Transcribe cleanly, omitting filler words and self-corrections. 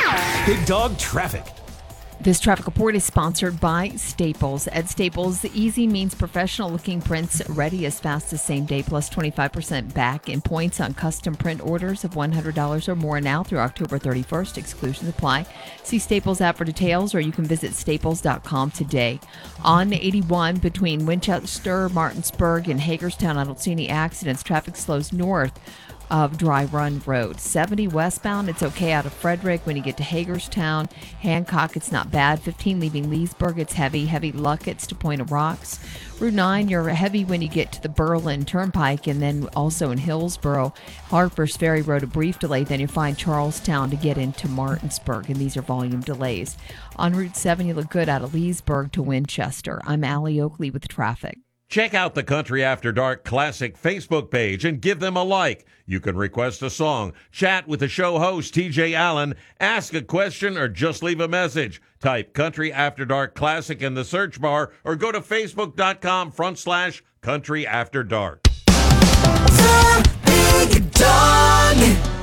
Big Dog Traffic. This traffic report is sponsored by Staples. At Staples, easy means professional-looking prints ready as fast as same day, plus 25% back in points on custom print orders of $100 or more now through October 31st. Exclusions apply. See Staples app for details, or you can visit staples.com today. On 81 between Winchester, Martinsburg, and Hagerstown, I don't see any accidents. Traffic slows north of Dry Run Road. 70 westbound, it's okay out of Frederick. When you get to Hagerstown, Hancock, it's not bad. 15 leaving Leesburg, it's heavy. Heavy Luckett's to Point of Rocks. Route 9, you're heavy when you get to the Berlin Turnpike, and then also in Hillsboro. Harper's Ferry Road, a brief delay. Then you find Charlestown to get into Martinsburg, and these are volume delays. On Route 7, you look good out of Leesburg to Winchester. I'm Allie Oakley with traffic. Check out the Country After Dark Classic Facebook page and give them a like. You can request a song, chat with the show host, TJ Allen, ask a question, or just leave a message. Type Country After Dark Classic in the search bar or go to facebook.com/Country After Dark. The Big Dog.